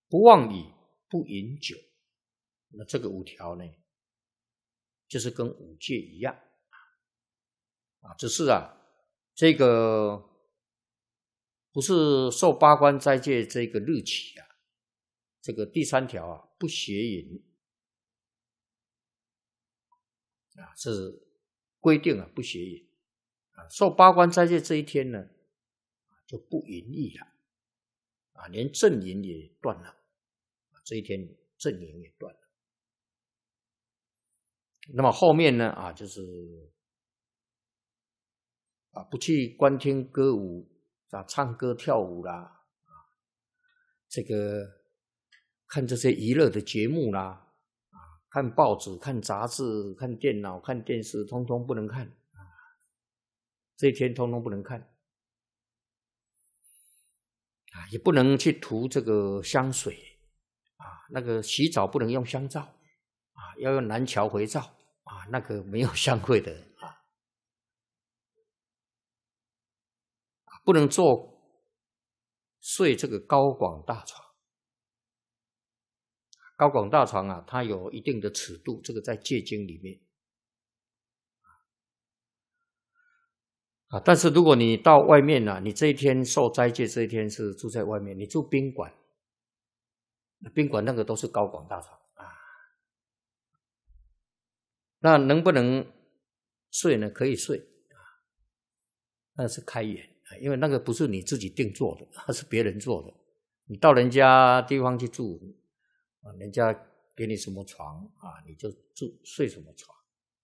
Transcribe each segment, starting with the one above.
不妄语，不饮酒。那这个5条呢，就是跟5戒一样只是这个不是受八关斋戒这个日期这个第3条不邪淫是规定不邪淫受八关斋戒这一天呢，就不淫逸了连正淫也断了这一天正淫也断了。那么后面呢就是不去观听歌舞唱歌跳舞啦这个看这些娱乐的节目啦看报纸看杂志看电脑看电视通通不能看这一天通通不能看也不能去涂这个香水那个洗澡不能用香皂要用南桥肥皂那个没有香味的不能睡这个高广大床。高广大床它有一定的尺度，这个在戒经里面但是如果你到外面你这一天受斋戒，这一天是住在外面，你住宾馆，宾馆那个都是高广大床那能不能睡呢？可以睡那是开眼因为那个不是你自己定做的，那是别人做的。你到人家地方去住人家给你什么床你就睡什么床。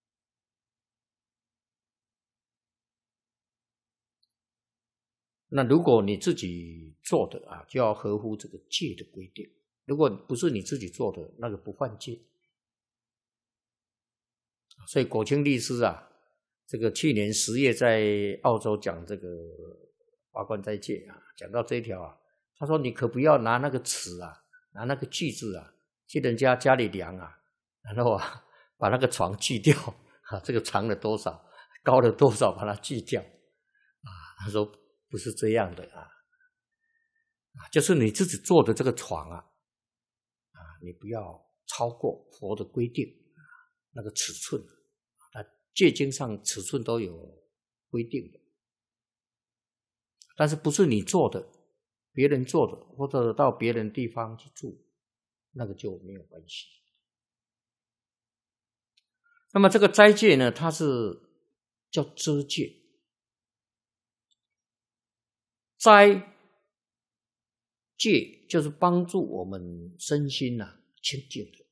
那如果你自己做的就要合乎这个戒的规定。如果不是你自己做的，那个不犯戒。所以果清律师这个去年10月在澳洲讲这个八关斋戒讲到这一条他说你可不要拿那个尺拿那个锯子去人家家里量然后把那个床锯掉这个长了多少高了多少把它锯掉他说不是这样的就是你自己做的这个床你不要超过佛的规定那个尺寸戒经上尺寸都有规定的，但是不是你做的，别人做的，或者到别人地方去住，那个就没有关系。那么这个斋戒呢，它是叫遮戒，斋戒就是帮助我们身心清净的。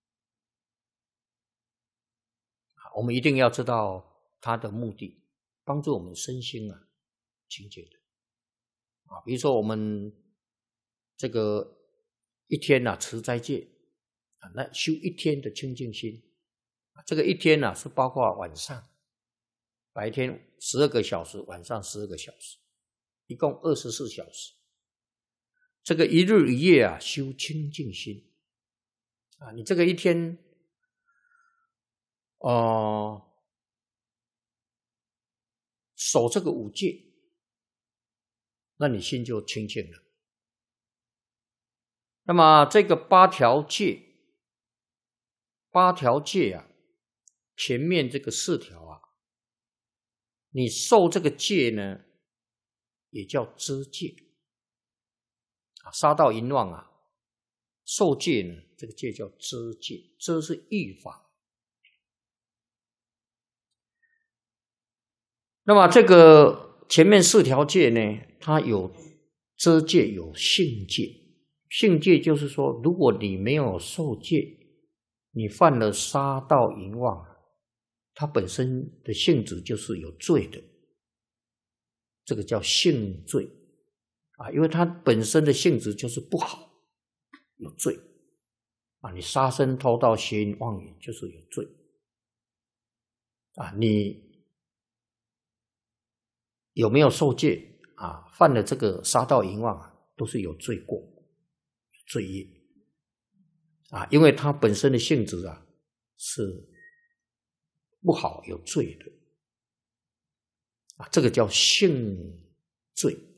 我们一定要知道它的目的，帮助我们身心清净的。比如说我们这个一天持斋戒那修一天的清净心，这个一天是包括晚上，白天12个小时，晚上12个小时，一共24小时。这个一日一夜修清净心你这个一天守这个5戒，那你心就清净了。那么这个8条戒前面这个4条你受这个戒呢，也叫遮戒杀盗淫妄受戒呢，这个戒叫遮戒，遮是预防。那么这个前面4条戒呢，它有遮戒，有性戒。性戒就是说，如果你没有受戒，你犯了杀盗淫妄，它本身的性质就是有罪的，这个叫性罪因为它本身的性质就是不好，有罪你杀生偷盗邪淫妄语就是有罪你有没有受戒犯了这个杀盗淫妄都是有罪过，有罪业因为它本身的性质是不好，有罪的这个叫性罪